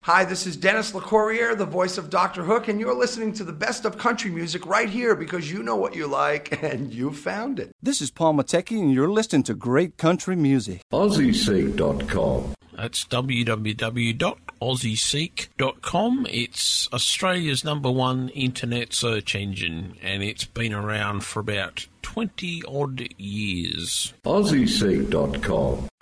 Hi, this is Dennis LeCourrier, the voice of Dr. Hook, and you're listening to the best of country music right here because you know what you like and you found it. This is Paul Matecki, and you're listening to great country music. AussieSeek.com. That's www.aussieseek.com. It's Australia's #1 internet search engine, and it's been around for about 20-odd years. AussieSeek.com.